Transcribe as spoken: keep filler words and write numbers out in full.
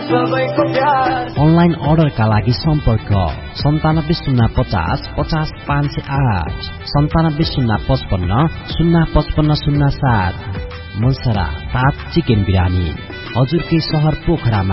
Online अर्डरका लागि सम्पर्क सन्तानब्बे शून्य पचास पचास पाँच सय आठ सन्तानब्बे शून्य पचपन्न शून्य पचपन्न शून्य सात। मुलसरा ताज चिकन बिरानी हजुरकै सहर पोखरामा।